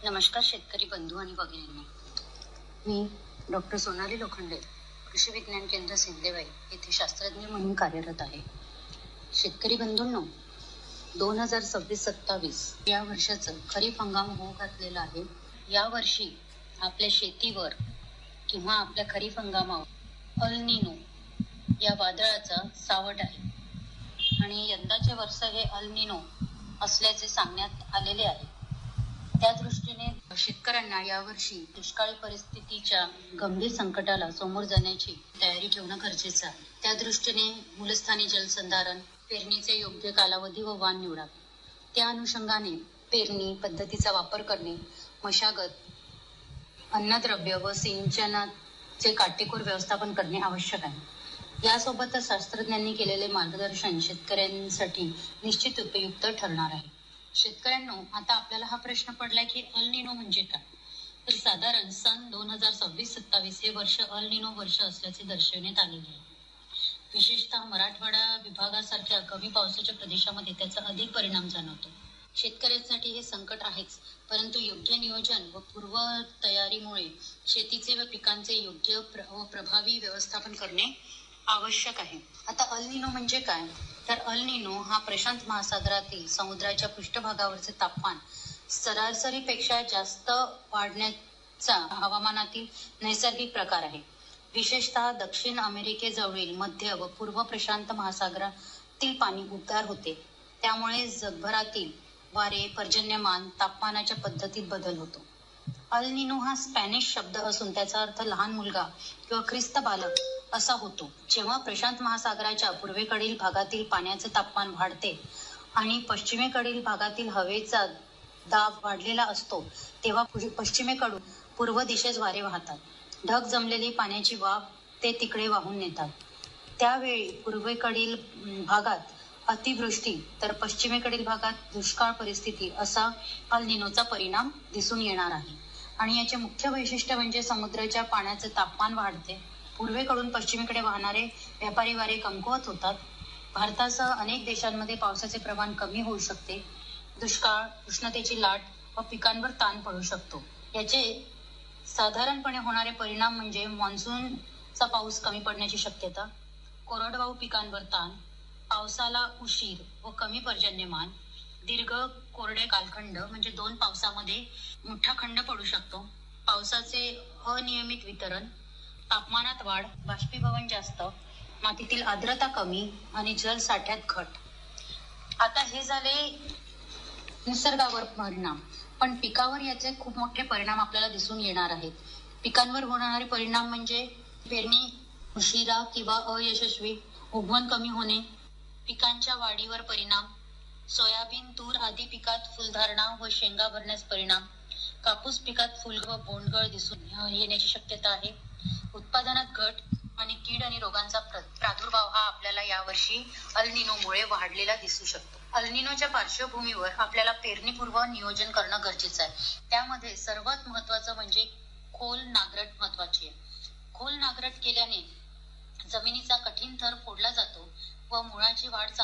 नमस्कार शेतकरी बंधू आणि भगिनींनो, मी डॉक्टर सोनाली लोखंडे, कृषी विज्ञान केंद्र सिंदेवाई येथे शास्त्रज्ञ म्हणून कार्यरत आहे. शेतकरी बंधूंनो, 2026-27 या वर्षाचं खरीप हंगाम होऊ घातलेला आहे. या वर्षी आपल्या शेतीवर किंवा आपल्या खरीप हंगामावर अल निनो या वादळाचा सावट आहे आणि यंदाचे वर्ष हे अल निनो असल्याचे सांगण्यात आलेले आहे. त्या दृष्टीने शेतकऱ्यांना यावर्षी दुष्काळी परिस्थितीच्या गंभीर संकटाला समोर जाण्याची तयारी ठेवणं गरजेचं आहे. त्या दृष्टीने मूलस्थानी जलसंधारण, पेरणीचे योग्य कालावधी व वाण निवडावे. त्या अनुषंगाने पेरणी पद्धतीचा वापर करणे, मशागत, अन्नद्रव्य व सिंचनाचे काटेकोर व्यवस्थापन करणे आवश्यक आहे. यासोबतच शास्त्रज्ञांनी केलेले मार्गदर्शन शेतकऱ्यांसाठी निश्चित उपयुक्त ठरणार आहे. शेतकऱ्यांनो, आता आपल्याला हा प्रश्न पडलाय की अल निनो म्हणजे काय? तर साधारण सन 2026-27 हे वर्ष अल निनो वर्ष असल्याचे दर्शवण्यात आलेले आहे. विशेषतः मराठवाडा विभागासारख्या कमी पावसाच्या प्रदेशामध्ये त्याचा अधिक परिणाम जाणवतो. शेतकऱ्यांसाठी हे संकट आहेच, परंतु योग्य नियोजन व पूर्व तयारीमुळे शेतीचे व पिकांचे योग्य व प्रभावी व्यवस्थापन करणे आवश्यक आहे. आता अल निनो म्हणजे काय? तर अल निनो हा प्रशांत महासागरातील समुद्राच्या पृष्ठभागावरचे तापमान सरासरीपेक्षा जास्त वाढण्याचा हवामानातील नैसर्गिक प्रकार आहे. विशेषतः दक्षिण अमेरिकेजवळील मध्य व पूर्व प्रशांत महासागरातील पाणी उबदार होते. त्यामुळे जगभरातील वारे, पर्जन्यमान, तापमानाच्या पद्धतीत बदल होतो. अल निनो हा स्पॅनिश शब्द असून त्याचा अर्थ लहान मुलगा किंवा ख्रिस्त बालक असा होतो. जेव्हा प्रशांत महासागराच्या पूर्वेकडील भागातील पाण्याचे तापमान वाढते आणि पश्चिमेकडील भागातील हवेचा दाब वाढलेला असतो, तेव्हा पश्चिमेकडून पूर्व दिशेस वारे वाहतात. ढग जमलेली पाण्याची वाफ ते तिकडे वाहून नेतात. त्यावेळी पूर्वेकडील भागात अतिवृष्टी तर पश्चिमेकडील भागात दुष्काळ परिस्थिती असा अल निनोचा परिणाम दिसून येणार आहे. आणि याचे मुख्य वैशिष्ट्य म्हणजे समुद्राच्या पाण्याचे तापमान वाढते, पूर्वेकडून पश्चिमेकडे वाहणारे व्यापारी वारे कमकुवत होतात, भारतासह अनेक देशांमध्ये पावसाचे प्रमाण कमी होऊ शकते, दुष्काळ, उष्णतेची लाट व पिकांवर ताण पडू शकतो. याचे साधारणपणे होणारे परिणाम म्हणजे मान्सूनचा पाऊस कमी पडण्याची शक्यता, कोरडवाहू पिकांवर ताण, पावसाला उशीर व कमी पर्जन्यमान, दीर्घ कोरडे कालखंड म्हणजे 2 पावसामध्ये मोठा खंड पडू शकतो, पावसाचे अनियमित वितरण, तापमानात वाढ, बाष्पीभवन जास्त, मातीतील आर्द्रता कमी आणि जलसाठ्यात घट. आता हे झाले निसर्गावर परिणाम, पण पिकावर याचे खूप मोठे परिणाम आपल्याला दिसून येणार आहेत. पिकांवर होणारे परिणाम म्हणजे पेरणी उशिरा किंवा अयशस्वी, उगवण कमी होणे, पिकांच्या वाढीवर परिणाम, सोयाबीन, तूर आदी पिकात फुलधारणा व शेंगा भरण्यास परिणाम, कापूस पिकात फुल व बोंडगळ दिसून येण्याची शक्यता आहे, उत्पादनात घट आणि कीड आणि रोगांचा प्रादुर्भाव हा आपल्याला यावर्षी अल निनोमुळे वाढलेला दिसू शकतो. अल निनोच्या पार्श्वभूमीवर आपल्याला पेरणीपूर्व नियोजन करणं गरजेचं आहे. त्यामध्ये सर्वात महत्वाचं म्हणजे खोल नांगरट महत्वाची आहे. खोल नांगरट केल्याने जमिनीचा कठीण थर फोडला जातो व मुळाची वाढ